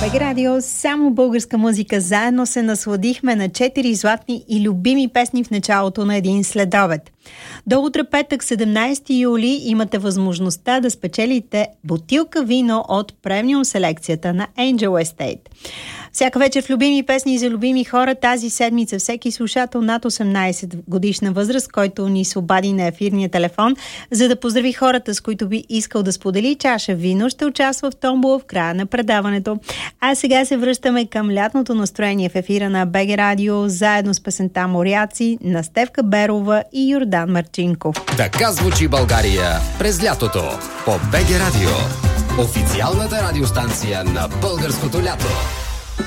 БГ Радио, само българска музика. Заедно се насладихме на 4 златни и любими песни в началото на един следобед. До утре петък, 17 юли, имате възможността да спечелите бутилка вино от премиум селекцията на Angel Estate. Всяка вечер в любими песни за любими хора, тази седмица всеки слушател над 18 годишна възраст, който ни се обади на ефирния телефон, за да поздрави хората, с които би искал да сподели чаша вино, ще участва в томбола в края на предаването. А сега се връщаме към лятното настроение в ефира на БГ Радио, заедно с песента Моряци на Стефка Берова и Йордан Марчинков. Така звучи България през лятото по БГ Радио, официалната радиостанция на българското лято.